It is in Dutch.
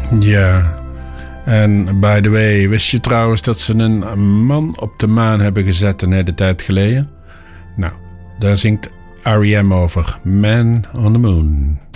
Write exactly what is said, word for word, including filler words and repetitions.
Ja. En by the way, wist je trouwens dat ze een man op de maan hebben gezet een hele tijd geleden? Nou, daar zingt R E M over. Man on the Moon.